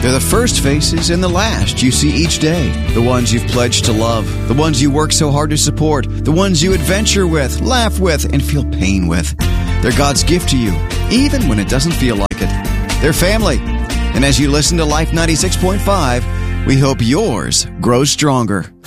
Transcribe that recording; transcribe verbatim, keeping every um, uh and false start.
They're the first faces and the last you see each day. The ones you've pledged to love. The ones you work so hard to support. The ones you adventure with, laugh with, and feel pain with. They're God's gift to you, even when it doesn't feel like it. They're family. And as you listen to Life ninety-six point five, we hope yours grows stronger.